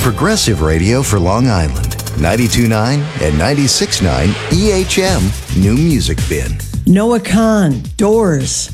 Progressive Radio for Long Island. 92.9 and 96.9 EHM New Music Bin. Noah Kahn, Doors.